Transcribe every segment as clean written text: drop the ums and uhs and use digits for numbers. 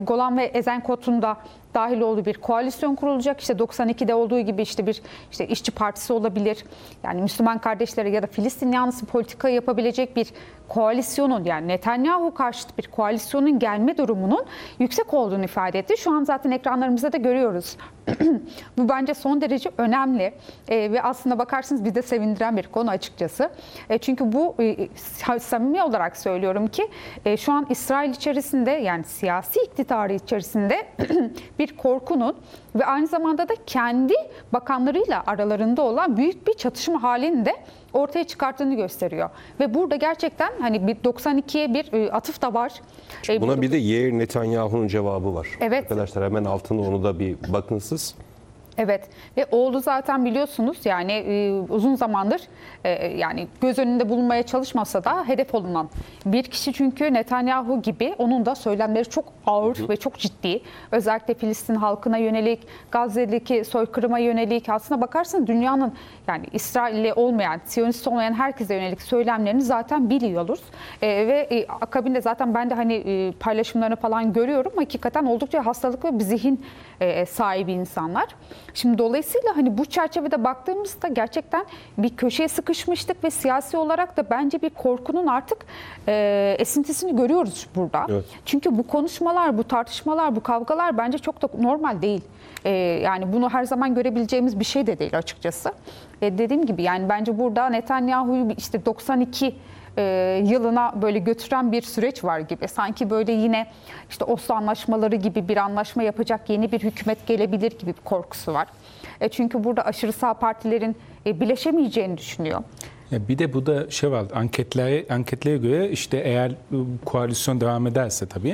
Golan ve Ezenkot'un da dahil olduğu bir koalisyon kurulacak. İşte 92'de olduğu gibi bir işçi partisi olabilir. Yani Müslüman kardeşlere ya da Filistin yanlısı politika yapabilecek bir koalisyonun, yani Netanyahu karşıtı bir koalisyonun gelme durumunun yüksek olduğunu ifade etti. Şu an zaten ekranlarımızda da görüyoruz. Bu bence son derece önemli ve aslında bakarsınız bizi de sevindiren bir konu açıkçası. Çünkü bu samimi olarak söylüyorum ki şu an İsrail içerisinde, yani siyasi iktidarı içerisinde bir korkunun ve aynı zamanda da kendi bakanlarıyla aralarında olan büyük bir çatışma halini de ortaya çıkarttığını gösteriyor. Ve burada gerçekten hani bir 92'ye bir atıf da var. Buna bir de Yair Netanyahu'nun cevabı var. Evet. Arkadaşlar hemen altında onu da bir bakın siz. Evet ve oğlu zaten biliyorsunuz yani uzun zamandır yani göz önünde bulunmaya çalışmasa da hedef olunan bir kişi, çünkü Netanyahu gibi onun da söylemleri çok ağır ve çok ciddi. Özellikle Filistin halkına yönelik, Gazze'deki soykırıma yönelik, aslına bakarsanız dünyanın, yani İsrail'li olmayan, Siyonist olmayan herkese yönelik söylemlerini zaten biliyoruz. Ve akabinde zaten ben de hani paylaşımlarını falan görüyorum. Hakikaten oldukça hastalıklı bir zihin sahibi insanlar. Şimdi dolayısıyla hani bu çerçevede baktığımızda gerçekten bir köşeye sıkışmıştık ve siyasi olarak da bence bir korkunun artık esintisini görüyoruz burada. Evet. Çünkü bu konuşmalar, bu tartışmalar, bu kavgalar bence çok da normal değil. Yani bunu her zaman görebileceğimiz bir şey de değil açıkçası. Dediğim gibi yani bence burada Netanyahu'yu işte 92 yılına böyle götüren bir süreç var gibi. Sanki böyle yine işte Oslo anlaşmaları gibi bir anlaşma yapacak yeni bir hükümet gelebilir gibi bir korkusu var. Çünkü burada aşırı sağ partilerin birleşemeyeceğini düşünüyor. Bir de bu da şey var, anketlere göre işte eğer koalisyon devam ederse tabii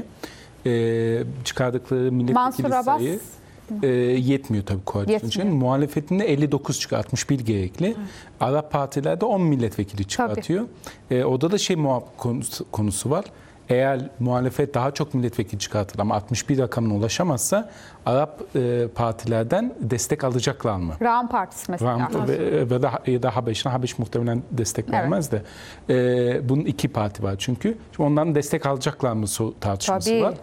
çıkardıkları milletvekili sayı yetmiyor tabii koalisyon için. Muhalefetinde 59 çıkıyor, 61 gerekli. Arap partilerde 10 milletvekili çıkartıyor. Orada da konusu var. Eğer muhalefet daha çok milletvekili çıkartır ama 61 rakamına ulaşamazsa Arap partilerden destek alacaklar mı? Ra'an Partisi mesela. Ya da Habeş muhtemelen destek vermez de. Bunun iki parti var çünkü. Şimdi ondan destek alacaklar mı tartışması var.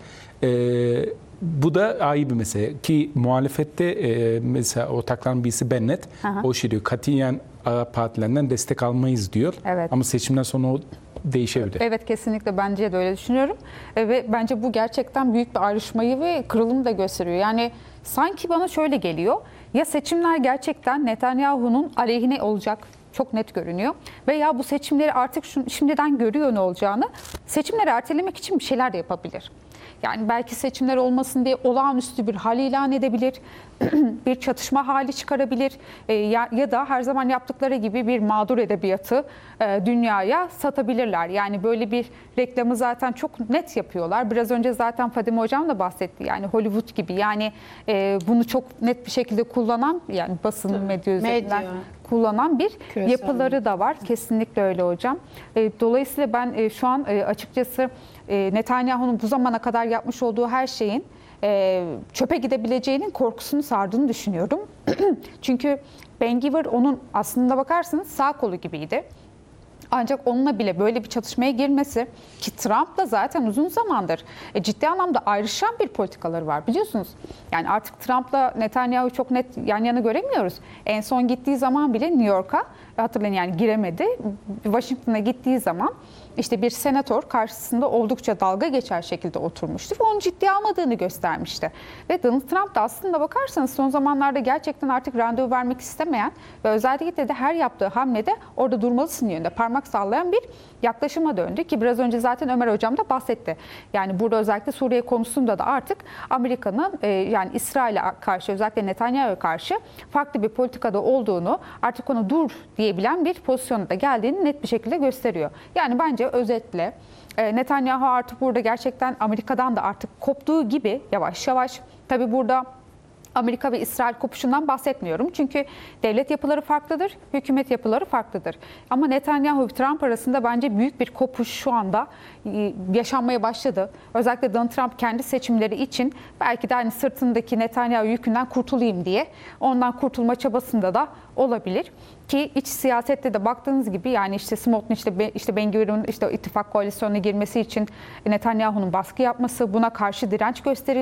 Bu da ayrı bir mesele ki muhalefette mesela ortakların birisi Bennett o şey diyor, katiyen Arap partilerinden destek almayız diyor. Evet. Ama seçimden sonra o değişebilir. Evet, kesinlikle bence de öyle düşünüyorum. Ve bence bu gerçekten büyük bir ayrışmayı ve kırılımı da gösteriyor. Yani sanki bana şöyle geliyor. Ya seçimler gerçekten Netanyahu'nun aleyhine olacak. Çok net görünüyor. Veya bu seçimleri artık şimdiden görüyor ne olacağını. Seçimleri ertelemek için bir şeyler de yapabilir. Yani belki seçimler olmasın diye olağanüstü bir hal ilan edebilir, bir çatışma hali çıkarabilir ya da her zaman yaptıkları gibi bir mağdur edebiyatı dünyaya satabilirler. Yani böyle bir reklamı zaten çok net yapıyorlar. Biraz önce zaten Fadime Hocam da bahsetti. Yani Hollywood gibi, yani bunu çok net bir şekilde kullanan, yani basın medya üzerinden kullanan bir yapıları da var. Kesinlikle öyle hocam. Dolayısıyla ben şu an açıkçası Netanyahu'nun bu zamana kadar yapmış olduğu her şeyin çöpe gidebileceğinin korkusunu sardığını düşünüyorum. Çünkü Ben-Gvir onun aslında bakarsanız sağ kolu gibiydi. Ancak onunla bile böyle bir çatışmaya girmesi, ki Trump'la zaten uzun zamandır ciddi anlamda ayrışan bir politikaları var biliyorsunuz. Yani artık Trump'la Netanyahu çok net yan yana göremiyoruz. En son gittiği zaman bile New York'a, hatırlayın yani giremedi. Washington'a gittiği zaman işte bir senatör karşısında oldukça dalga geçer şekilde oturmuştu ve onu ciddiye almadığını göstermişti. Ve Donald Trump da aslında bakarsanız son zamanlarda gerçekten artık randevu vermek istemeyen ve özellikle de her yaptığı hamlede orada durmalısın yönünde parmak sallayan bir yaklaşıma döndü ki biraz önce zaten Ömer Hocam da bahsetti. Yani burada özellikle Suriye konusunda da artık Amerika'nın yani İsrail'e karşı, özellikle Netanyahu'ya karşı farklı bir politikada olduğunu, artık onu dur diyebilen bir pozisyona da geldiğini net bir şekilde gösteriyor. Yani bence özetle Netanyahu artık burada gerçekten Amerika'dan da artık koptuğu gibi yavaş yavaş, tabii burada Amerika ve İsrail kopuşundan bahsetmiyorum. Çünkü devlet yapıları farklıdır, hükümet yapıları farklıdır. Ama Netanyahu ve Trump arasında bence büyük bir kopuş şu anda yaşanmaya başladı. Özellikle Donald Trump kendi seçimleri için belki de hani sırtındaki Netanyahu yükünden kurtulayım diye ondan kurtulma çabasında da olabilir. Ki iç siyasette de baktığınız gibi yani işte Smotrich işte Ben-Gvir'in işte ittifak koalisyonuna girmesi için Netanyahu'nun baskı yapması, buna karşı direnç gösterisi